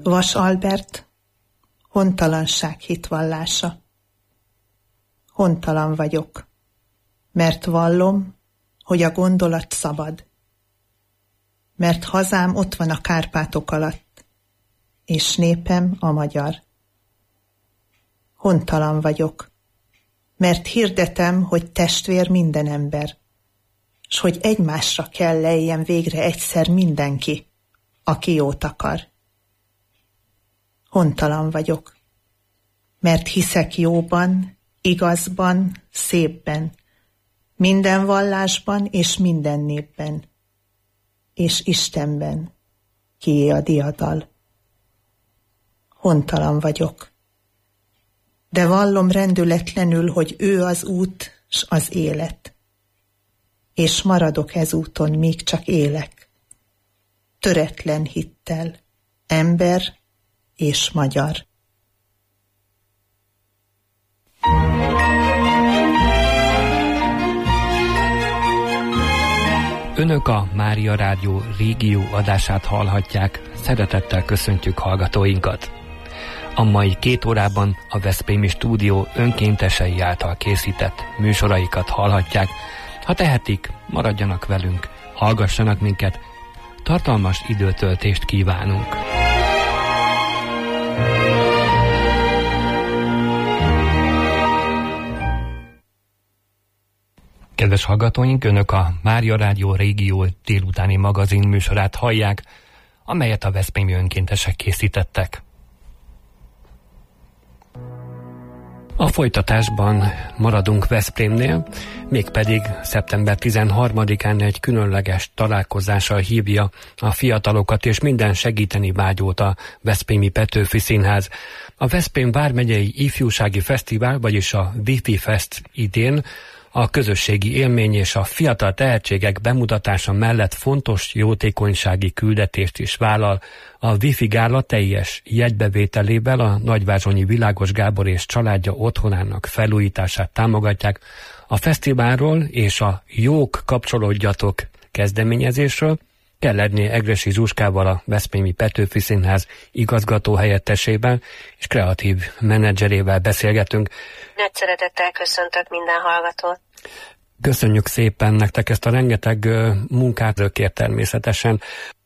Vas Albert, hontalanság hitvallása. Hontalan vagyok, mert vallom, hogy a gondolat szabad. Mert hazám ott van a Kárpátok alatt, és népem a magyar. Hontalan vagyok, mert hirdetem, hogy testvér minden ember, s hogy egymásra kell lejjen végre egyszer mindenki, aki jót akar. Hontalan vagyok, mert hiszek jóban, igazban, szépben, minden vallásban és minden népben, és Istenben, kié a diadal. Hontalan vagyok, de vallom rendületlenül, hogy ő az út s az élet, és maradok ezúton, míg csak élek, töretlen hittel, ember és magyar. Önök a Mária Rádió régió adását hallhatják, szeretettel köszöntjük hallgatóinkat. A mai 2 órában a Veszprémi Stúdió önkéntesei által készített műsoraikat hallhatják. Ha tehetik, maradjanak velünk, hallgassanak minket, tartalmas időtöltést kívánunk. Kedves hallgatóink, Önök a Mária Rádió régió délutáni magazin műsorát hallják, amelyet a veszprémi önkéntesek készítettek. A folytatásban maradunk Veszprémnél, mégpedig szeptember 13-án egy különleges találkozással hívja a fiatalokat és minden segíteni vágyót a Veszprémi Petőfi Színház. A Veszprém vármegyei ifjúsági fesztivál, vagyis a Wi-Fi Fest idén a közösségi élmény és a fiatal tehetségek bemutatása mellett fontos jótékonysági küldetést is vállal. A Wi-Fi gála teljes jegybevételével a Nagyvázsonyi Világos Gábor és családja otthonának felújítását támogatják. A fesztiválról és a Jók kapcsolódjatok kezdeményezésről Kellerné Egressy Zsuskával, a Veszprémi Petőfi Színház igazgató helyettesével és kreatív menedzserével beszélgetünk. Nagy szeretettel köszöntök minden hallgatót. Köszönjük szépen nektek ezt a rengeteg munkát, természetesen.